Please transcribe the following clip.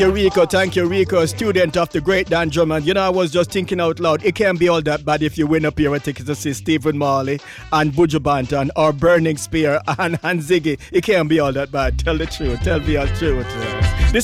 Thank you, Rico, student of the great Dan Drummond. You know, I was just thinking out loud. It can't be all that bad if you win a pair of tickets to see Stephen Marley and Buju Banton or Burning Spear and Ziggy. It can't be all that bad. Tell the truth. Tell me the truth. This